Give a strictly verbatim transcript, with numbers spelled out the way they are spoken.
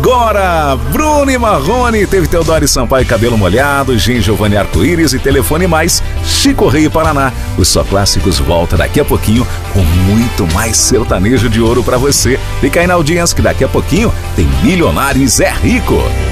agora, Bruno e Marrone, teve Teodoro Sampaio, Cabelo Molhado, Gen Giovanni Arco-Íris e Telefone Mais, Chico Rei Paraná. Os Só Clássicos volta daqui a pouquinho com muito mais sertanejo de ouro pra você. Fica aí na audiência que daqui a pouquinho tem Milionários é Rico.